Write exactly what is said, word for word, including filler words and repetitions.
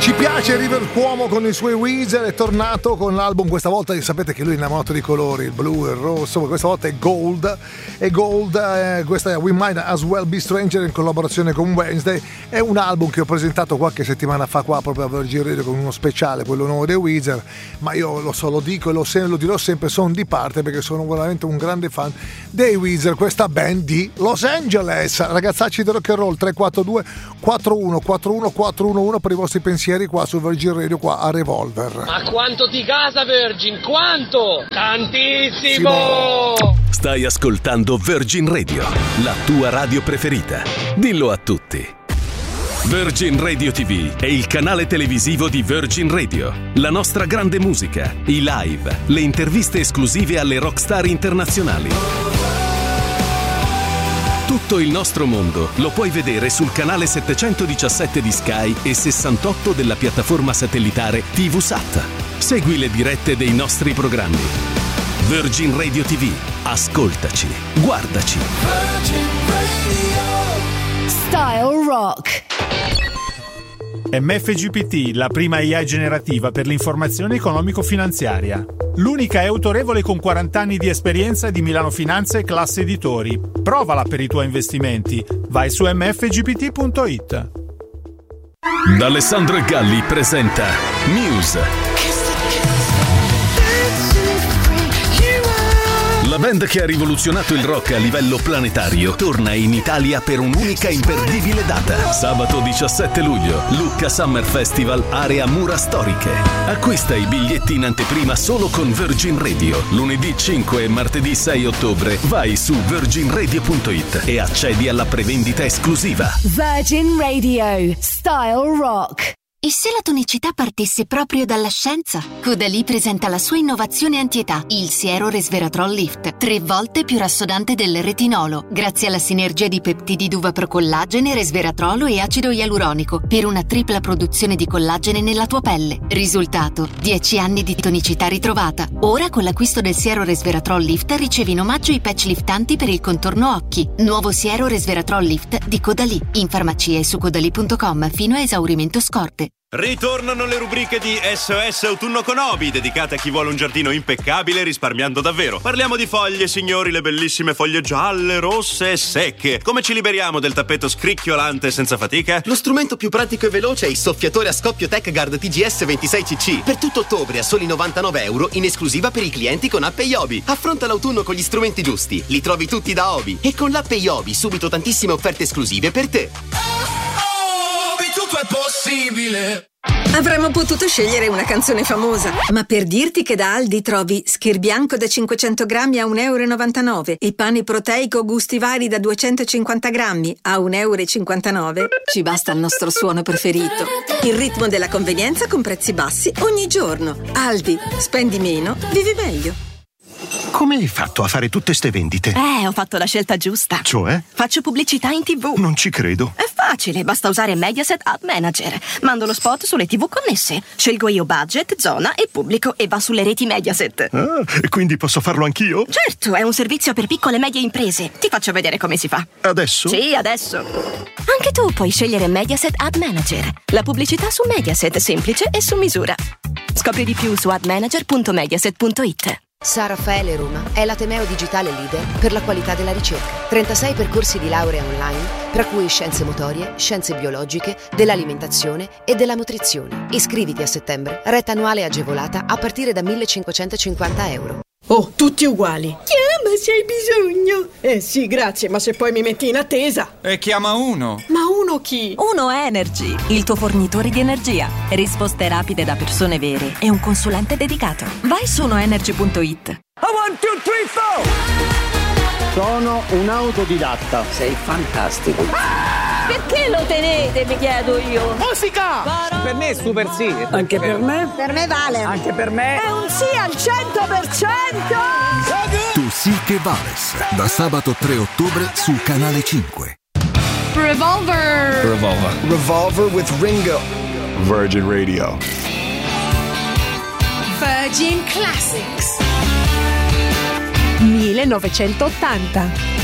Ci piace River Cuomo con i suoi Weezer, è tornato con l'album, questa volta sapete che lui è innamorato di colori, il blu, il rosso, questa volta è Gold, è Gold, eh, questa è We Might As Well Be Stranger in collaborazione con Wednesday, è un album che ho presentato qualche settimana fa qua proprio a Virgin Radio con uno speciale, quello nuovo dei Weezer, ma io lo so, lo dico e lo, se- lo dirò sempre, sono di parte perché sono veramente un grande fan dei Weezer, questa band di Los Angeles. Ragazzacci del rock and roll, tre quattro due quattro uno quattro uno quattro uno uno per i vostri pensieri qua su Virgin Radio, qua a Revolver. Ma quanto ti casa Virgin? Quanto? Tantissimo! Stai ascoltando Virgin Radio, la tua radio preferita. Dillo a tutti. Virgin Radio ti vu è il canale televisivo di Virgin Radio. La nostra grande musica, i live, le interviste esclusive alle rockstar internazionali. Tutto il nostro mondo lo puoi vedere sul canale settecentodiciassette di Sky e sessantotto della piattaforma satellitare TVSat. Segui le dirette dei nostri programmi. Virgin Radio ti vu. Ascoltaci, guardaci. Virgin Radio. Style Rock. M F G P T, la prima I A generativa per l'informazione economico-finanziaria. L'unica è autorevole con quaranta anni di esperienza di Milano Finanza e Classe Editori. Provala per i tuoi investimenti. Vai su m f g p t punto i t. D'Alessandro e Galli presenta Muse. La band che ha rivoluzionato il rock a livello planetario torna in Italia per un'unica imperdibile data. Sabato diciassette luglio, Lucca Summer Festival, area Mura Storiche. Acquista i biglietti in anteprima solo con Virgin Radio. Lunedì cinque e martedì sei ottobre vai su virgin radio punto i t e accedi alla prevendita esclusiva. Virgin Radio. Style Rock. E se la tonicità partisse proprio dalla scienza? Caudalie presenta la sua innovazione antietà, il siero resveratrol lift, tre volte più rassodante del retinolo, grazie alla sinergia di peptidi d'uva procollagene, resveratrolo e acido ialuronico, per una tripla produzione di collagene nella tua pelle. Risultato: dieci anni di tonicità ritrovata. Ora con l'acquisto del siero resveratrol lift ricevi in omaggio i patch liftanti per il contorno occhi. Nuovo siero resveratrol lift di Caudalie, in farmacia e su caudalie punto com fino a esaurimento scorte. Ritornano le rubriche di S O S Autunno con Obi, dedicate a chi vuole un giardino impeccabile risparmiando davvero. Parliamo di foglie, signori, le bellissime foglie gialle, rosse e secche. Come ci liberiamo del tappeto scricchiolante senza fatica? Lo strumento più pratico e veloce è il soffiatore a scoppio TechGuard T G S ventisei C C. Per tutto ottobre a soli novantanove euro in esclusiva per i clienti con app Iobi. Affronta l'autunno con gli strumenti giusti. Li trovi tutti da Obi. E con l'app Iobi subito tantissime offerte esclusive per te. Tutto è possibile. Avremmo potuto scegliere una canzone famosa, ma per dirti che da Aldi trovi Schir bianco da cinquecento grammi a un euro e novantanove e pane proteico gusti vari da duecentocinquanta grammi a un euro e cinquantanove, ci basta il nostro suono preferito. Il ritmo della convenienza con prezzi bassi ogni giorno. Aldi, spendi meno, vivi meglio. Come hai fatto a fare tutte ste vendite? Eh, ho fatto la scelta giusta. Cioè? Faccio pubblicità in tivù. Non ci credo. È facile, basta usare Mediaset Ad Manager. Mando lo spot sulle tivù connesse. Scelgo io budget, zona e pubblico e va sulle reti Mediaset. Ah, e quindi posso farlo anch'io? Certo, è un servizio per piccole e medie imprese. Ti faccio vedere come si fa. Adesso? Sì, adesso. Anche tu puoi scegliere Mediaset Ad Manager. La pubblicità su Mediaset, semplice e su misura. Scopri di più su ad manager punto mediaset punto i t. San Raffaele Roma è l'ateneo digitale leader per la qualità della ricerca. trentasei percorsi di laurea online, tra cui scienze motorie, scienze biologiche, dell'alimentazione e della nutrizione. Iscriviti a settembre, retta annuale agevolata a partire da millecinquecentocinquanta euro. Oh, tutti uguali. Chiama se hai bisogno. Eh sì, grazie, ma se poi mi metti in attesa. E chiama uno. Ma uno chi? Uno Energy, il tuo fornitore di energia. Risposte rapide da persone vere e un consulente dedicato. Vai su uno energy punto i t. One, two, three, four. Sono un autodidatta. Sei fantastico. Ah! Perché lo tenete, mi chiedo io? Musica! Per me è super sì. Anche per me? Per me vale. Anche per me. È un sì al cento per cento! Tu sì che vales. Da sabato tre ottobre su Canale cinque. Revolver. Revolver. Revolver with Ringo. Virgin Radio. Virgin Classics. millenovecentottanta.